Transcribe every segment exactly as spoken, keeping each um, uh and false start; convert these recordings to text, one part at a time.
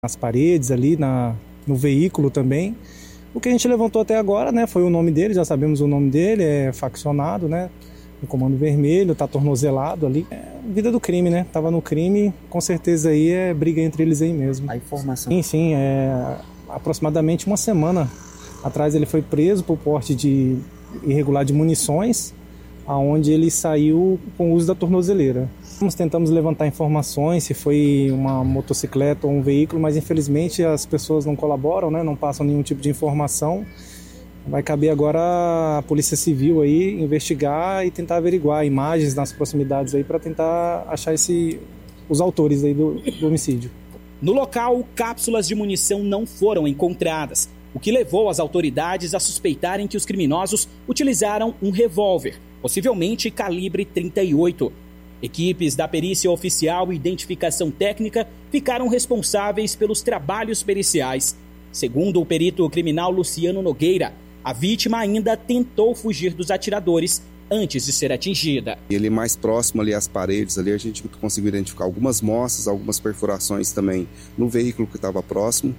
nas paredes ali, na, no veículo também. O que a gente levantou até agora, né, foi o nome dele, já sabemos o nome dele, é faccionado, né, no Comando Vermelho, tá tornozelado ali. É vida do crime, né, tava no crime, com certeza aí é briga entre eles aí mesmo. A informação... Sim, sim, é aproximadamente uma semana atrás ele foi preso por porte de irregular de munições, aonde ele saiu com o uso da tornozeleira. Nós tentamos levantar informações, se foi uma motocicleta ou um veículo, mas infelizmente as pessoas não colaboram, né? Não passam nenhum tipo de informação. Vai caber agora a Polícia Civil aí investigar e tentar averiguar imagens nas proximidades aí para tentar achar esse, os autores aí do, do homicídio. No local, cápsulas de munição não foram encontradas, o que levou as autoridades a suspeitarem que os criminosos utilizaram um revólver, possivelmente calibre trinta e oito. Equipes da perícia oficial e identificação técnica ficaram responsáveis pelos trabalhos periciais. Segundo o perito criminal Luciano Nogueira, a vítima ainda tentou fugir dos atiradores antes de ser atingida. Ele mais próximo ali às paredes, ali a gente conseguiu identificar algumas mostras, algumas perfurações também no veículo que estava próximo.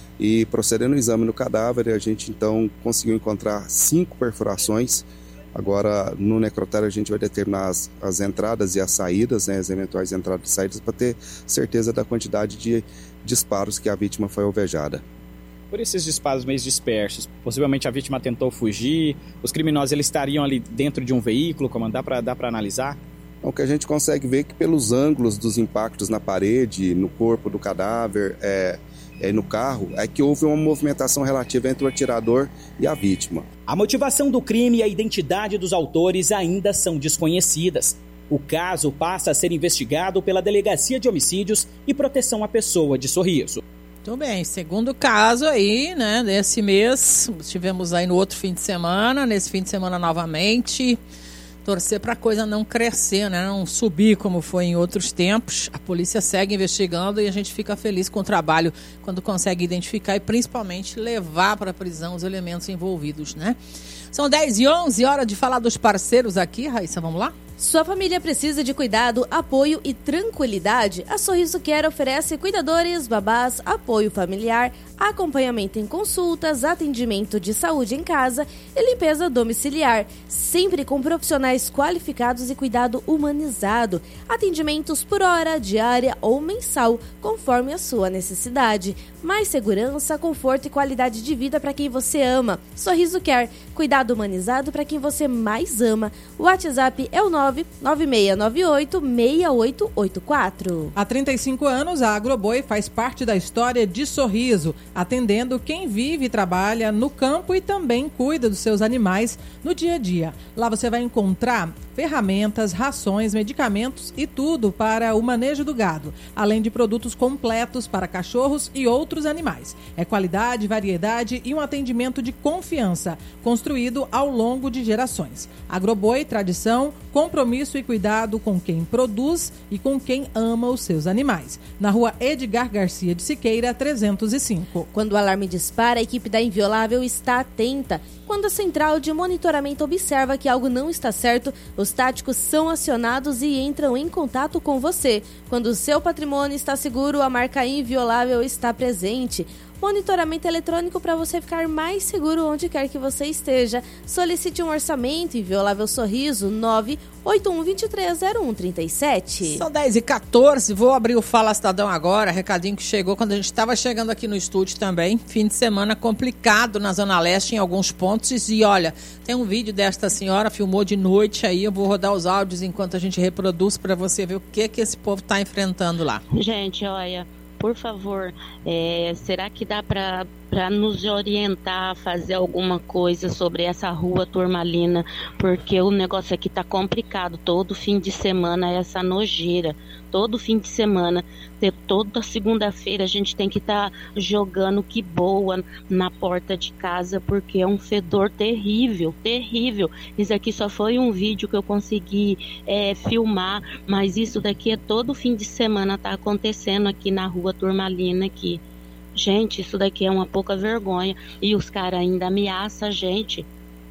E procedendo ao exame no cadáver, a gente então conseguiu encontrar cinco perfurações. Agora, no necrotério, a gente vai determinar as, as entradas e as saídas, né, as eventuais entradas e saídas, para ter certeza da quantidade de disparos que a vítima foi alvejada. Por esses disparos meio dispersos, possivelmente a vítima tentou fugir, os criminosos eles estariam ali dentro de um veículo, como dá para dá para analisar? O que a gente consegue ver é que pelos ângulos dos impactos na parede, no corpo do cadáver, é, é, no carro, é que houve uma movimentação relativa entre o atirador e a vítima. A motivação do crime e a identidade dos autores ainda são desconhecidas. O caso passa a ser investigado pela Delegacia de Homicídios e Proteção à Pessoa de Sorriso. Muito bem, segundo caso aí, né, desse mês, tivemos aí no outro fim de semana, nesse fim de semana novamente, torcer para a coisa não crescer, né, não subir como foi em outros tempos. A polícia segue investigando e a gente fica feliz com o trabalho quando consegue identificar e principalmente levar para a prisão os elementos envolvidos, né? São dez e onze, hora de falar dos parceiros aqui, Raíssa, vamos lá? Sua família precisa de cuidado, apoio e tranquilidade? A Sorriso Care oferece cuidadores, babás, apoio familiar, acompanhamento em consultas, atendimento de saúde em casa e limpeza domiciliar, sempre com profissionais qualificados e cuidado humanizado. Atendimentos por hora, diária ou mensal, conforme a sua necessidade. Mais segurança, conforto e qualidade de vida para quem você ama. Sorriso Care, cuidado humanizado para quem você mais ama. O WhatsApp é o nove nove seis nove oito seis oito oito quatro. Há trinta e cinco anos, a Agroboi faz parte da história de Sorriso, atendendo quem vive e trabalha no campo e também cuida dos seus animais no dia a dia. Lá você vai encontrar ferramentas, rações, medicamentos e tudo para o manejo do gado, além de produtos completos para cachorros e outros animais. É qualidade, variedade e um atendimento de confiança, construído ao longo de gerações. Agroboi, tradição, compromisso e cuidado com quem produz e com quem ama os seus animais. Na rua Edgar Garcia de Siqueira, trezentos e cinco. Quando o alarme dispara, a equipe da Inviolável está atenta. Quando a central de monitoramento observa que algo não está certo, os táticos são acionados e entram em contato com você. Quando o seu patrimônio está seguro, a marca Inviolável está presente. Monitoramento eletrônico para você ficar mais seguro onde quer que você esteja. Solicite um orçamento. Inviolável Sorriso, nove oito um dois três zero um três sete. São dez e quatorze, vou abrir o Fala Cidadão agora, recadinho que chegou quando a gente estava chegando aqui no estúdio também. Fim de semana complicado na Zona Leste em alguns pontos. E olha, tem um vídeo desta senhora, filmou de noite aí, eu vou rodar os áudios enquanto a gente reproduz para você ver o que, que esse povo está enfrentando lá. Gente, olha... Por favor, é, será que dá para para nos orientar a fazer alguma coisa sobre essa rua Turmalina? Porque o negócio aqui tá complicado. Todo fim de semana é essa nojeira. Todo fim de semana, toda segunda-feira a gente tem que estar tá jogando que boa na porta de casa, porque é um fedor terrível, terrível. Isso aqui só foi um vídeo que eu consegui é, filmar, mas isso daqui é todo fim de semana tá acontecendo aqui na rua Turmalina aqui. Gente, isso daqui é uma pouca vergonha. E os caras ainda ameaçam a gente.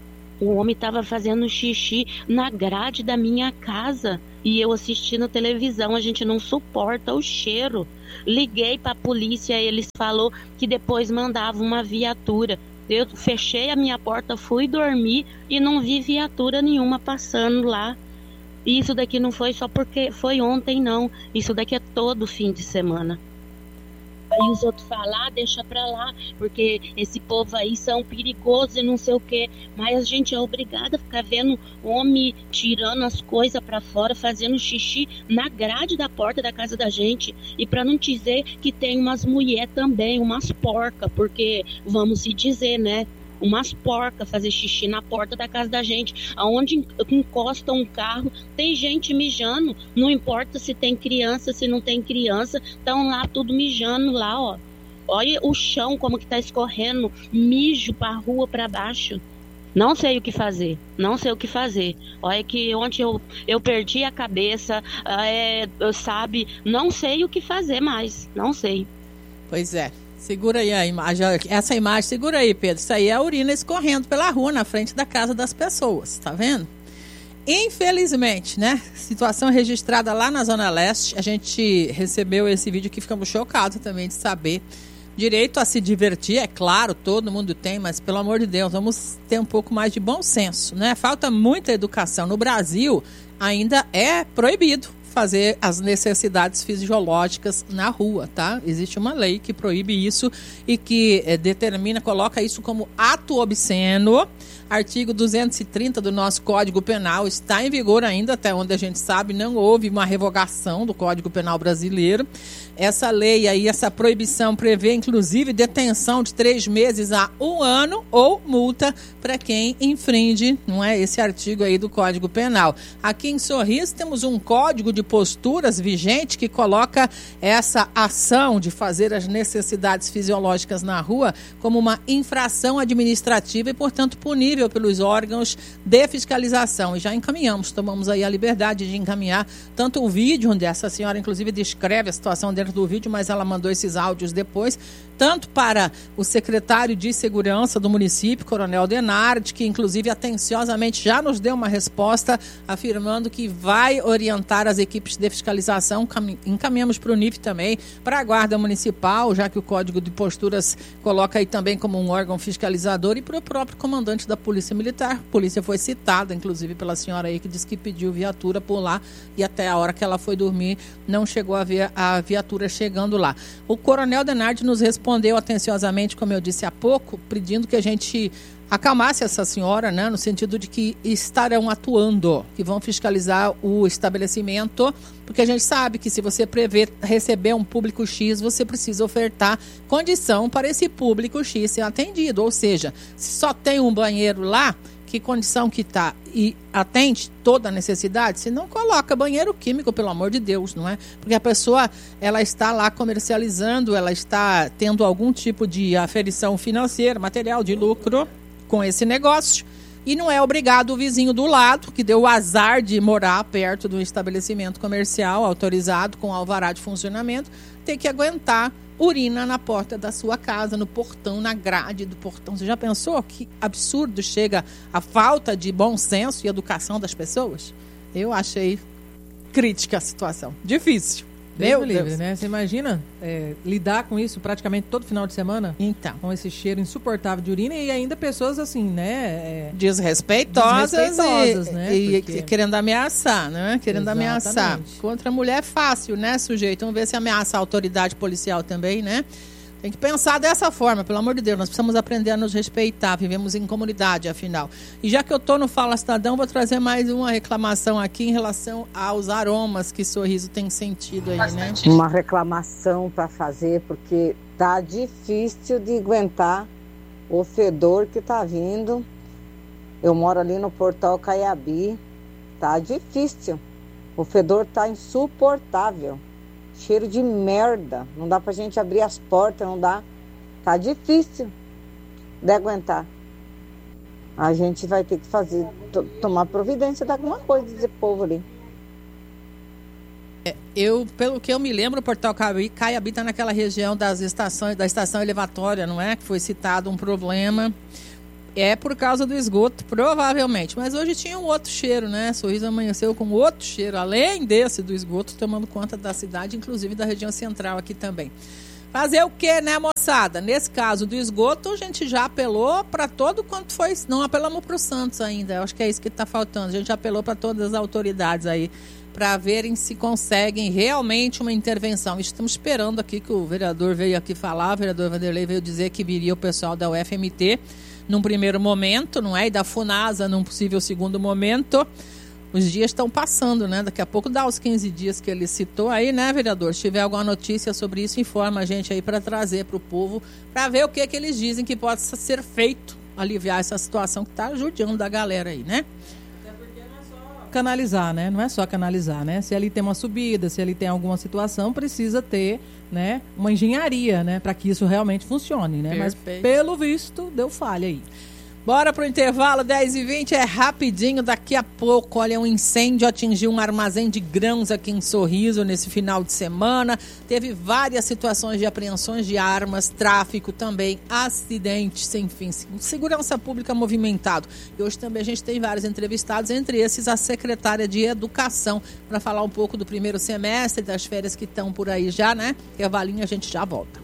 O homem estava fazendo xixi na grade da minha casa e eu assistindo televisão. A gente não suporta o cheiro. Liguei para a polícia, eles falaram que depois mandava uma viatura. Eu fechei a minha porta, fui dormir e não vi viatura nenhuma passando lá. E isso daqui não foi só porque foi ontem, não. Isso daqui é todo fim de semana. Aí os outros falam, ah, deixa pra lá, porque esse povo aí são perigosos e não sei o quê. Mas a gente é obrigada a ficar vendo homem tirando as coisas pra fora, fazendo xixi na grade da porta da casa da gente. E pra não dizer que tem umas mulheres também, umas porcas, porque vamos se dizer, né? Umas porcas fazer xixi na porta da casa da gente, aonde encosta um carro, tem gente mijando, não importa se tem criança, se não tem criança, estão lá tudo mijando lá, ó. Olha o chão como que tá escorrendo, mijo pra rua, pra baixo. Não sei o que fazer, não sei o que fazer. Olha que ontem eu, eu perdi a cabeça, é, sabe, não sei o que fazer mais, não sei. Pois é. Segura aí a imagem, essa imagem, segura aí, Pedro. Isso aí é a urina escorrendo pela rua, na frente da casa das pessoas, tá vendo? Infelizmente, né? Situação registrada lá na Zona Leste. A gente recebeu esse vídeo aqui, ficamos chocados também de saber. Direito a se divertir, é claro, todo mundo tem, mas pelo amor de Deus, vamos ter um pouco mais de bom senso, né? Falta muita educação. No Brasil, ainda é proibido fazer as necessidades fisiológicas na rua, tá? Existe uma lei que proíbe isso e que é, determina, coloca isso como ato obsceno. Artigo duzentos e trinta do nosso Código Penal está em vigor ainda, até onde a gente sabe, não houve uma revogação do Código Penal brasileiro. Essa lei aí, essa proibição prevê, inclusive, detenção de três meses a um ano ou multa para quem infringe, não é, esse artigo aí do Código Penal. Aqui em Sorriso temos um código de posturas vigente que coloca essa ação de fazer as necessidades fisiológicas na rua como uma infração administrativa e, portanto, punível pelos órgãos de fiscalização. E já encaminhamos, tomamos aí a liberdade de encaminhar tanto o vídeo, onde essa senhora, inclusive, descreve a situação dentro do vídeo, mas ela mandou esses áudios depois, tanto para o secretário de Segurança do município, Coronel Denardi, que, inclusive, atenciosamente já nos deu uma resposta afirmando que vai orientar as equipes de fiscalização. Encaminhamos para o N I F também, para a Guarda Municipal, já que o Código de Posturas coloca aí também como um órgão fiscalizador, e para o próprio comandante da Polícia Militar. A polícia foi citada, inclusive, pela senhora aí que disse que pediu viatura por lá e até a hora que ela foi dormir não chegou a ver a viatura chegando lá. O Coronel Denardi nos respondeu atenciosamente, como eu disse há pouco, pedindo que a gente acalmasse essa senhora, né, no sentido de que estarão atuando, que vão fiscalizar o estabelecimento, porque a gente sabe que se você prevê receber um público X, você precisa ofertar condição para esse público X ser atendido, ou seja, se só tem um banheiro lá, que condição que está e atende toda a necessidade, se não coloca banheiro químico, pelo amor de Deus, não é? Porque a pessoa, ela está lá comercializando, ela está tendo algum tipo de aferição financeira, material de lucro com esse negócio, e não é obrigado o vizinho do lado, que deu o azar de morar perto do estabelecimento comercial autorizado com alvará de funcionamento, ter que aguentar urina na porta da sua casa, no portão, na grade do portão. Você já pensou que absurdo chega a falta de bom senso e educação das pessoas? Eu achei crítica a situação. Difícil. Deus Meu livre, Deus. né? Você imagina é, lidar com isso praticamente todo final de semana? Então. Com esse cheiro insuportável de urina e ainda pessoas assim, né? É, desrespeitosas, desrespeitosas e, né? e Porque... querendo ameaçar, né? Querendo Exatamente. ameaçar. Contra a mulher é fácil, né, sujeito? Vamos ver se ameaça a autoridade policial também, né? Tem que pensar dessa forma, pelo amor de Deus. Nós precisamos aprender a nos respeitar. Vivemos em comunidade, afinal. E já que eu estou no Fala Cidadão, vou trazer mais uma reclamação aqui em relação aos aromas que Sorriso tem sentido aí, né? Uma reclamação para fazer, porque tá difícil de aguentar o fedor que tá vindo. Eu moro ali no Portal Caiabi. Tá difícil. O fedor tá insuportável. Cheiro de merda, não dá pra gente abrir as portas, não dá, tá difícil de aguentar. A gente vai ter que fazer, to, tomar providência de alguma coisa desse povo ali. É, eu, pelo que eu me lembro, o Portal Caiabi, Caiabi está naquela região das estações, da estação elevatória, não é? Que foi citado um problema. É por causa do esgoto, provavelmente. Mas hoje tinha um outro cheiro, né? Sorriso amanheceu com outro cheiro, além desse do esgoto, tomando conta da cidade, inclusive da região central aqui também. Fazer o quê, né, moçada? Nesse caso do esgoto, a gente já apelou para todo quanto foi... Não apelamos para o Santos ainda, eu acho que é isso que está faltando. A gente já apelou para todas as autoridades aí, para verem se conseguem realmente uma intervenção. Estamos esperando aqui que o vereador veio aqui falar, o vereador Vanderlei veio dizer que viria o pessoal da U F M T num primeiro momento, não é? E da FUNASA num possível segundo momento. Os dias estão passando, né? Daqui a pouco dá os quinze dias que ele citou aí, né, vereador? Se tiver alguma notícia sobre isso, informa a gente aí para trazer para o povo, para ver o que, que eles dizem que pode ser feito, aliviar essa situação que está judiando da galera aí, né? Canalizar, né? Não é só canalizar, né? Se ali tem uma subida, se ali tem alguma situação, precisa ter, né, uma engenharia, né, para que isso realmente funcione, né? Perfeito. Mas pelo visto deu falha aí. Bora pro intervalo, dez e vinte, é rapidinho, daqui a pouco, olha, um incêndio atingiu um armazém de grãos aqui em Sorriso nesse final de semana, teve várias situações de apreensões de armas, tráfico também, acidentes sem fim, segurança pública movimentado. E hoje também a gente tem vários entrevistados, entre esses a secretária de Educação, para falar um pouco do primeiro semestre, das férias que estão por aí já, né? Intervalinho, a gente já volta.